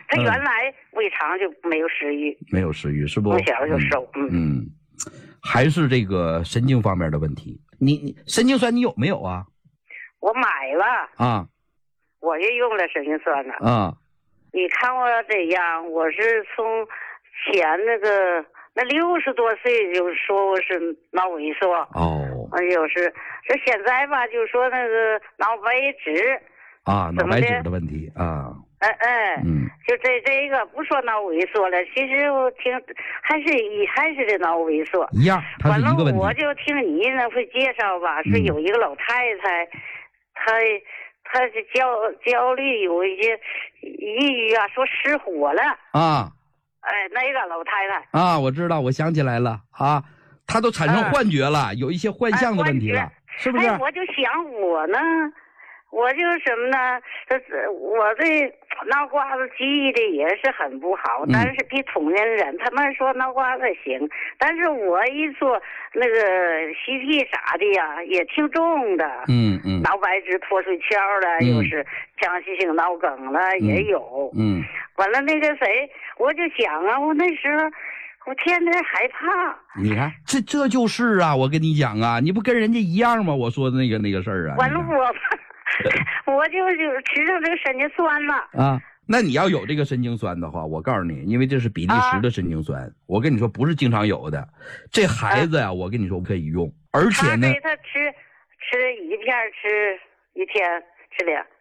他原来胃肠就没有食欲， 没有食欲是不？ 从小就瘦。 还是这个神经方面的问题。你神经酸你有没有啊？ 我买了啊， 我也用了神经酸了啊。 你看我这样，我是从前那60多岁就说我是脑萎缩哦， 就是这现在吧，就说那个脑白质啊，脑白质的问题啊。 就这个不说脑萎缩了，其实我听还是这脑萎缩一样，它是一个问题。 我就听你那会介绍吧，是有一个老太太，她是焦虑，有一些抑郁啊，说失火了啊。 那个老太太啊，我知道，我想起来了啊，她都产生幻觉了，有一些幻象的问题了，是不是？ 我就想我呢，我就什么呢？我这脑瓜子记忆的也是很不好，但是比同龄人他们说脑瓜子行，但是我一做那个CT啥的呀，也挺重的。脑白质脱水鞘了，又是腔隙性脑梗了，也有。完了那个谁，我就想啊，我那时候我天天害怕。 你看，这就是啊，我跟你讲啊，你不跟人家一样吗？我说的那个事儿啊。 完了我就吃上这个神经酸了啊。那你要有这个神经酸的话，我告诉你，因为这是比利时的神经酸，我跟你说不是经常有的。这孩子呀，我跟你说可以用，而且呢， 他吃一片，吃一天吃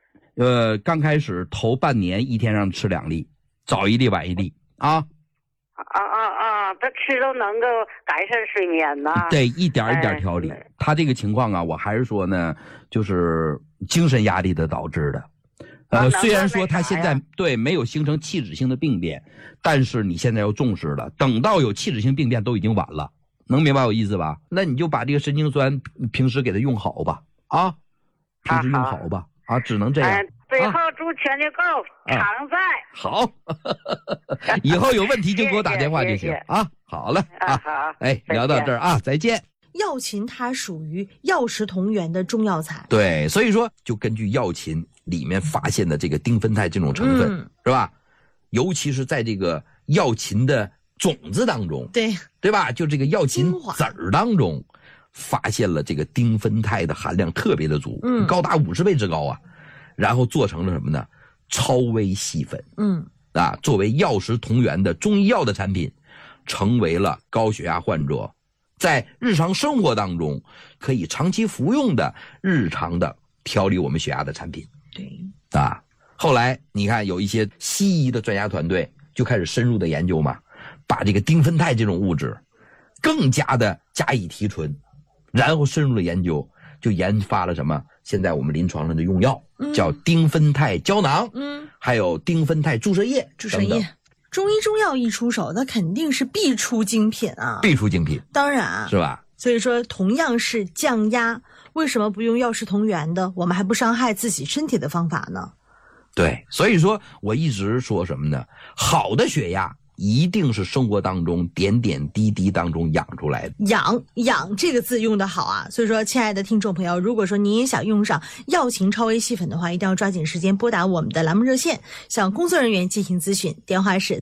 2。 刚开始头半年一天让吃2粒，早1粒晚1粒啊。 他吃都能够改善睡眠呐。 对，一点一点调理。他这个情况啊，我还是说呢，就是精神压力的导致的。虽然说他现在对没有形成器质性的病变，但是你现在要重视了，等到有器质性病变都已经晚了，能明白我意思吧？那你就把这个神经酸平时给他用好吧，啊，平时用好吧，啊，只能这样。 最后祝全家购常在。 好，以后有问题就给我打电话就行啊。好了啊， 好， 聊到这儿啊，再见。 药芹它属于药食同源的中药材， 对，所以说就根据药芹里面发现的这个丁酚酞这种成分，是吧？尤其是在这个药芹的种子当中，对吧？就这个药芹籽儿当中，发现了这个丁酚酞的含量特别的足，高达50倍之高啊。然后做成了什么呢？超微细粉，作为药食同源的中医药的产品，成为了高血压患者在日常生活当中可以长期服用的日常的调理我们血压的产品。 对啊，后来你看有一些西医的专家团队就开始深入的研究嘛，把这个丁酚酞这种物质更加的加以提纯，然后深入的研究，就研发了什么？现在我们临床上的用药叫丁酚酞胶囊，还有丁酚酞注射液等等。 中医中药一出手，那肯定是必出精品啊！ 必出精品， 当然是吧？ 所以说，同样是降压，为什么不用药食同源的？我们还不伤害自己身体的方法呢？ 对，所以说我一直说什么呢？好的血压一定是生活当中点点滴滴当中养出来的。 养这个字用得好啊！所以说，亲爱的听众朋友，如果说您也想用上药芹超微细粉的话，一定要抓紧时间拨打我们的栏目热线，向工作人员进行咨询，电话是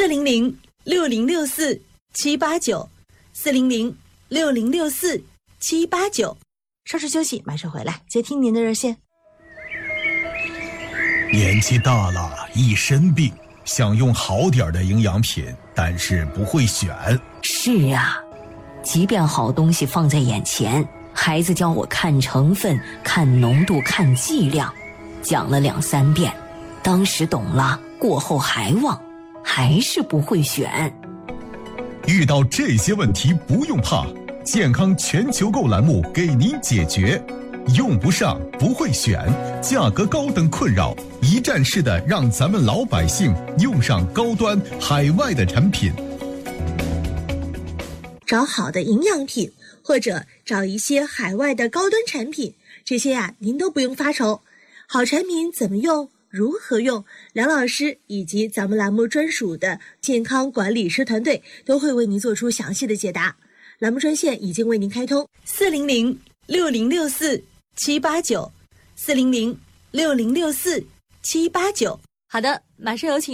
400-6064-789，400-6064-789。稍事休息，马上回来接听您的热线。 年纪大了，一身病，想用好点的营养品，但是不会选。 是啊，即便好东西放在眼前，孩子教我看成分、看浓度、看剂量，讲了2、3遍，当时懂了，过后还忘，还是不会选。 遇到这些问题不用怕，健康全球购栏目给您解决。用不上，不会选，价格高等困扰，一站式的让咱们老百姓用上高端海外的产品。 找好的营养品，或者找一些海外的高端产品，这些呀，您都不用发愁。好产品怎么用，如何用，梁老师以及咱们栏目专属的健康管理师团队都会为您做出详细的解答。栏目专线已经为您开通，400-6064-789，400-6064-789。好的，马上有请